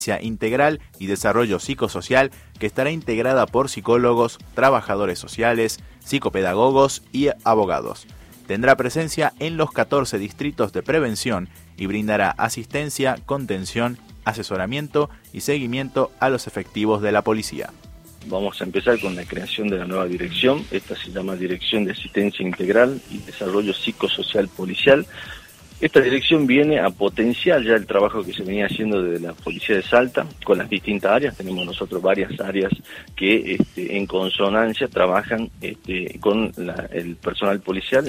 integral y desarrollo psicosocial que estará integrada por psicólogos, trabajadores sociales, psicopedagogos y abogados. Tendrá presencia en los 14 distritos de prevención y brindará asistencia, contención, asesoramiento y seguimiento a los efectivos de la policía. Vamos a empezar con la creación de la nueva dirección. Esta se llama Dirección de Asistencia Integral y Desarrollo Psicosocial Policial. Esta dirección viene a potenciar ya el trabajo que se venía haciendo desde la Policía de Salta con las distintas áreas. Tenemos nosotros varias áreas que en consonancia trabajan con el personal policial,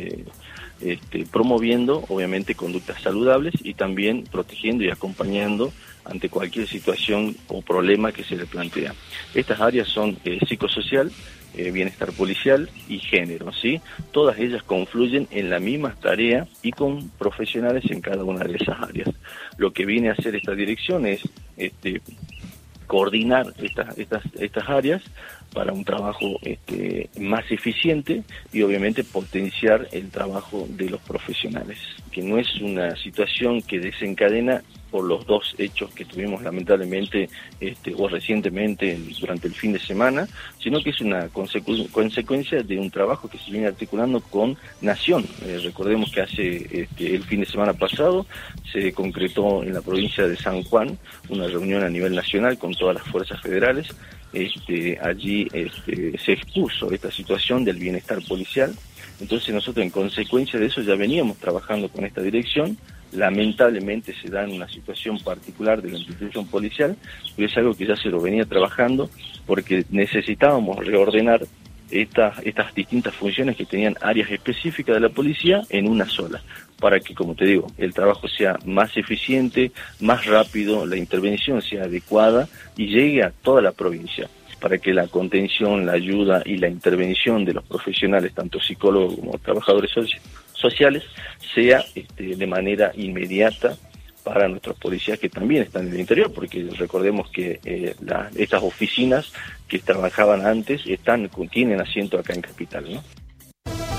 promoviendo obviamente conductas saludables y también protegiendo y acompañando ante cualquier situación o problema que se le plantea. Estas áreas son psicosocial, bienestar policial y género, ¿sí? Todas ellas confluyen en la misma tarea y con profesionales en cada una de esas áreas. Lo que viene a hacer esta dirección es coordinar estas áreas para un trabajo más eficiente y obviamente potenciar el trabajo de los profesionales, que no es una situación que desencadena por los dos hechos que tuvimos lamentablemente o recientemente durante el fin de semana, sino que es una consecuencia de un trabajo que se viene articulando con Nación. Recordemos que hace el fin de semana pasado se concretó en la provincia de San Juan una reunión a nivel nacional con todas las fuerzas federales. Allí se expuso esta situación del bienestar policial. Entonces nosotros en consecuencia de eso ya veníamos trabajando con esta dirección. Lamentablemente se da en una situación particular de la institución policial, pero es algo que ya se lo venía trabajando porque necesitábamos reordenar estas distintas funciones que tenían áreas específicas de la policía en una sola, para que, como te digo, el trabajo sea más eficiente, más rápido, la intervención sea adecuada y llegue a toda la provincia, para que la contención, la ayuda y la intervención de los profesionales, tanto psicólogos como trabajadores sociales, sea de manera inmediata para nuestros policías que también están en el interior, porque recordemos que estas oficinas que trabajaban antes tienen asiento acá en Capital, ¿no?